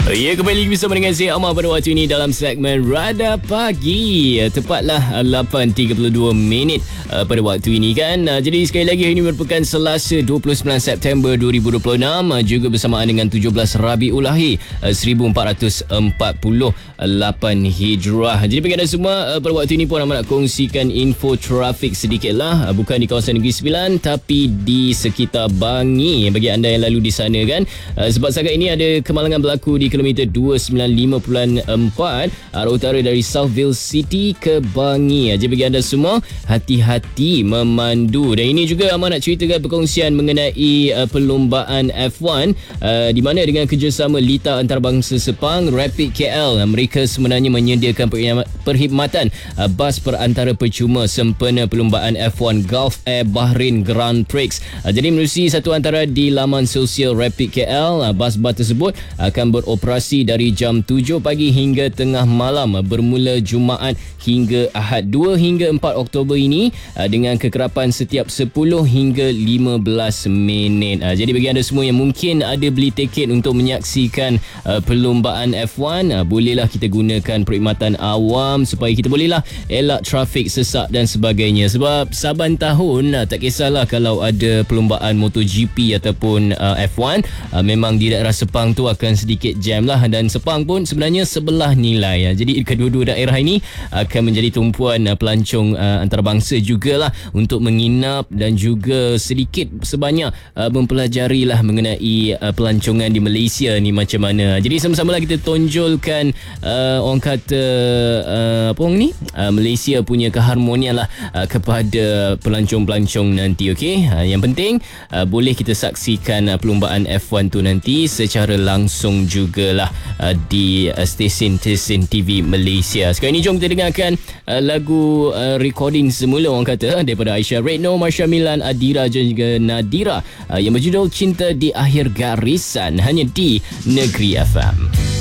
Ya, kembali bersama dengan saya Amar pada waktu ini dalam segmen Radar Pagi. Tepatlah 8.32 minit pada waktu ini kan. Jadi sekali lagi hari ini merupakan Selasa 29 September 2026, juga bersamaan dengan 17 Rabiul Akhir 1448 Hijrah. Jadi bagi anda semua, pada waktu ini pun nak kongsikan info trafik sedikitlah, bukan di kawasan Negeri Sembilan tapi di sekitar Bangi bagi anda yang lalu di sana kan. Sebab sangat ini ada kemalangan berlaku di kilometer 295.4 arah utara dari Southville City ke Bangi. Jadi bagi anda semua, hati-hati memandu. Dan ini juga Amar nak ceritakan perkongsian mengenai perlombaan F1 di mana dengan kerjasama Lita Antarabangsa Sepang, Rapid KL, mereka sebenarnya menyediakan perkhidmatan bas perantara percuma sempena perlombaan F1 Gulf Air Bahrain Grand Prix. Jadi menerusi satu antara di laman sosial Rapid KL, bas-bas tersebut akan beroperasi dari jam 7 pagi hingga tengah malam bermula Jumaat hingga Ahad 2 hingga 4 Oktober ini dengan kekerapan setiap 10 hingga 15 minit. Jadi bagi anda semua yang mungkin ada beli tiket untuk menyaksikan perlombaan F1, bolehlah kita gunakan perkhidmatan awam supaya kita bolehlah elak trafik sesak dan sebagainya. Sebab saban tahun tak kisahlah kalau ada perlombaan MotoGP ataupun F1, memang di daerah Sepang tu akan sedikit jam lah, dan Sepang pun sebenarnya sebelah nilai. Jadi kedua-dua daerah ini akan menjadi tumpuan pelancong antarabangsa jugalah untuk menginap dan juga sedikit sebanyak mempelajari lah mengenai pelancongan di Malaysia ni macam mana. Jadi sama-sama lah kita tonjolkan orang kata apa orang ni, Malaysia punya keharmonian lah kepada pelancong-pelancong nanti. Okey, yang penting boleh kita saksikan perlombaan F1 tu nanti secara langsung jugalah di stesen-stesen TV Malaysia. Sekarang ni jom kita dengarkan lagu recording semula orang kata daripada Aisyah Redno, Marsha Milan, Adira dan juga Nadira yang berjudul Cinta di Akhir Garisan, hanya di Negeri FM.